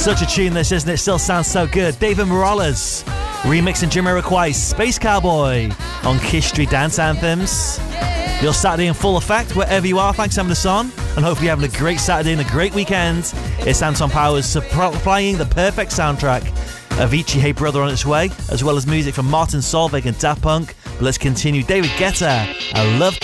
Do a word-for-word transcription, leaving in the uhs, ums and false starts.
Such a tune this, isn't it? Still sounds so good. David Morales remixing Jamiroquai's Space Cowboy on Kiss Street Dance Anthems. Your Saturday in full effect, wherever you are. Thanks for having us on, and hopefully having a great Saturday and a great weekend. It's Anton Powers supplying the perfect soundtrack. Avicii, Hey Brother on its way, as well as music from Martin Solveig and Daft Punk. But let's continue. David Guetta, I love the